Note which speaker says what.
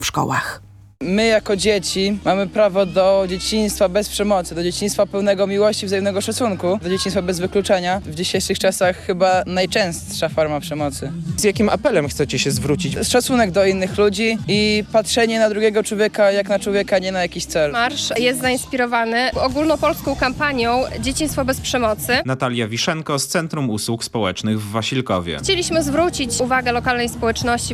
Speaker 1: w szkołach.
Speaker 2: My jako dzieci mamy prawo do dzieciństwa bez przemocy, do dzieciństwa pełnego miłości, wzajemnego szacunku, do dzieciństwa bez wykluczenia. W dzisiejszych czasach chyba najczęstsza forma przemocy.
Speaker 3: Z jakim apelem chcecie się zwrócić?
Speaker 2: Szacunek do innych ludzi i patrzenie na drugiego człowieka jak na człowieka, nie na jakiś cel.
Speaker 4: Marsz jest zainspirowany ogólnopolską kampanią Dzieciństwo bez przemocy.
Speaker 5: Natalia Wiszenko z Centrum Usług Społecznych w Wasilkowie.
Speaker 4: Chcieliśmy zwrócić uwagę lokalnej społeczności